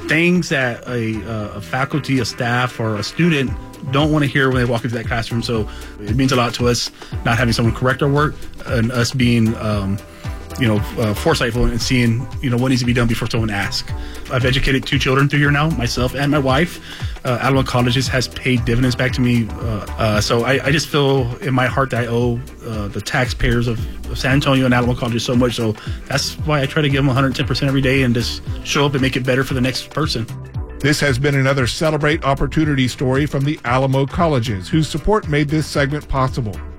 things that a faculty, a staff, or a student don't want to hear when they walk into that classroom. So it means a lot to us not having someone correct our work and us being foresightful and seeing, what needs to be done before someone asks. I've educated 2 children through here now, myself and my wife. Alamo Colleges has paid dividends back to me. So I just feel in my heart that I owe the taxpayers of San Antonio and Alamo Colleges so much. So that's why I try to give them 110% every day and just show up and make it better for the next person. This has been another Celebrate Opportunity story from the Alamo Colleges, whose support made this segment possible.